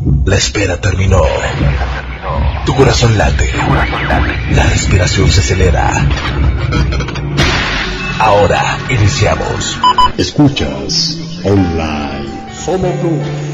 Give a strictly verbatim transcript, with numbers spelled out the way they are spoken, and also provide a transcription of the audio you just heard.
La espera terminó. Tu corazón late. La respiración se acelera. Ahora iniciamos. Escuchas online. Somo Blue.